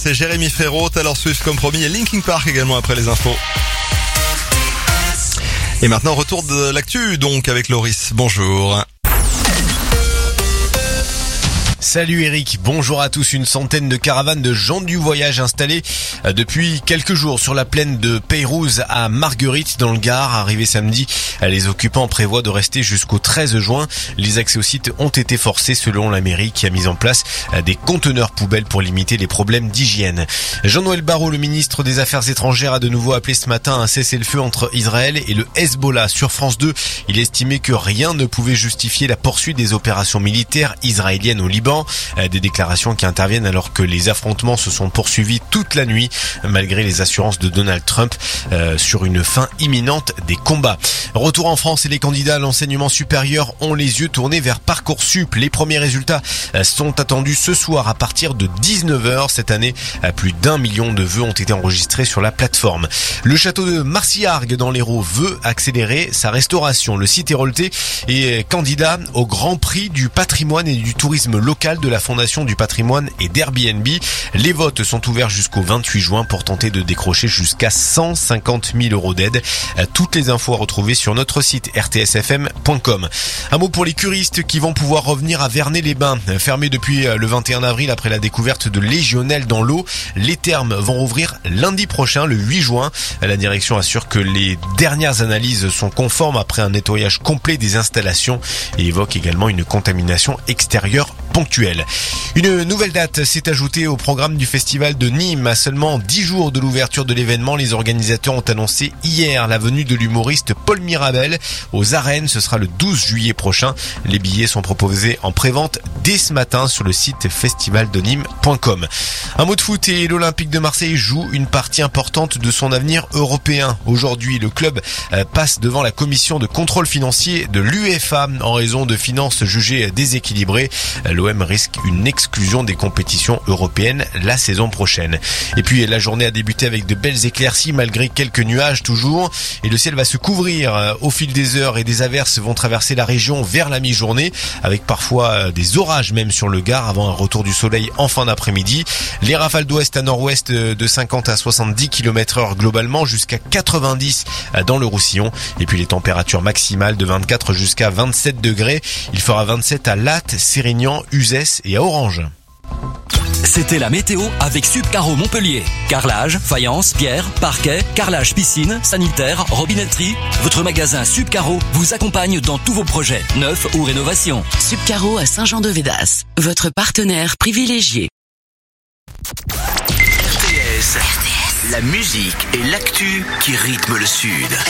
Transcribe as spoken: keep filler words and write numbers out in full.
c'est Jérémy Frérot, Taylor Swift comme promis et Linkin Park également après les infos. Et maintenant, retour de l'actu, donc, avec Loris. Bonjour. Salut Eric, bonjour à tous. Une centaine de caravanes de gens du voyage installées depuis quelques jours sur la plaine de Pérouse à Marguerite dans le Gard. Arrivé samedi, les occupants prévoient de rester jusqu'au treize juin. Les accès au site ont été forcés selon la mairie qui a mis en place des conteneurs poubelles pour limiter les problèmes d'hygiène. Jean-Noël Barrot, le ministre des Affaires étrangères, a de nouveau appelé ce matin un cessez-le-feu entre Israël et le Hezbollah. Sur France deux, il estimait que rien ne pouvait justifier la poursuite des opérations militaires israéliennes au Liban. Des déclarations qui interviennent alors que les affrontements se sont poursuivis toute la nuit malgré les assurances de Donald Trump euh, sur une fin imminente des combats. Retour en France et les candidats à l'enseignement supérieur ont les yeux tournés vers Parcoursup. Les premiers résultats sont attendus ce soir à partir de dix-neuf heures. Cette année, plus d'un million de vœux ont été enregistrés sur la plateforme. Le château de Marciargues dans l'Hérault veut accélérer sa restauration. Le site héroltais est candidat au Grand Prix du patrimoine et du tourisme local de la Fondation du patrimoine et d'Airbnb. Les votes sont ouverts jusqu'au vingt-huit juin pour tenter de décrocher jusqu'à cent cinquante mille euros d'aide. Toutes les infos à retrouver sur notre site r t s f m point com. Un mot pour les curistes qui vont pouvoir revenir à Vernay-les-Bains. Fermé depuis le vingt et un avril après la découverte de légionelles dans l'eau, les thermes vont rouvrir lundi prochain, le huit juin. La direction assure que les dernières analyses sont conformes après un nettoyage complet des installations et évoque également une contamination extérieure ponctuelle. Une nouvelle date s'est ajoutée au programme du festival de Nîmes. À seulement dix jours de l'ouverture de l'événement, les organisateurs ont annoncé hier la venue de l'humoriste Paul Mirabel aux arènes. Ce sera le douze juillet prochain. Les billets sont proposés en prévente dès ce matin sur le site festival de nîmes point com. Un mot de foot et l'Olympique de Marseille joue une partie importante de son avenir européen. Aujourd'hui, le club passe devant la commission de contrôle financier de l'UEFA en raison de finances jugées déséquilibrées. L'O M risque une exclusion des compétitions européennes la saison prochaine. Et puis la journée a débuté avec de belles éclaircies malgré quelques nuages toujours. Et le ciel va se couvrir au fil des heures et des averses vont traverser la région vers la mi-journée avec parfois des orages même sur le Gard avant un retour du soleil en fin d'après-midi. Les rafales d'ouest à nord-ouest de cinquante à soixante-dix kilomètres heure globalement jusqu'à quatre-vingt-dix dans le Roussillon. Et puis les températures maximales de vingt-quatre jusqu'à vingt-sept degrés. Il fera vingt-sept à Lattes, Sérignan, Uzès et à Orange. C'était la météo avec Subcaro Montpellier. Carrelage, faïence, pierre, parquet, carrelage piscine, sanitaire, robinetterie. Votre magasin Subcaro vous accompagne dans tous vos projets, neufs ou rénovations. Subcaro à Saint-Jean-de-Védas, votre partenaire privilégié. R T S, la musique et l'actu qui rythment le Sud.